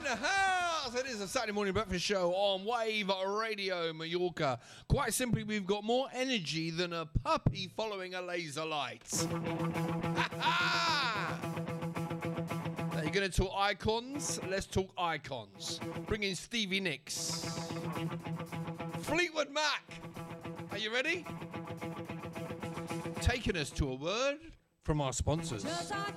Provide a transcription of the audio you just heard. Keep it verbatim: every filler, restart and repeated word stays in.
the house. It is a Saturday morning breakfast show on Wave Radio Mallorca. Quite simply, we've got more energy than a puppy following a laser light. Now you're going to talk icons. Let's talk icons. Bring in Stevie Nicks. Fleetwood Mac. Are you ready? Taking us to a word from our sponsors. Just like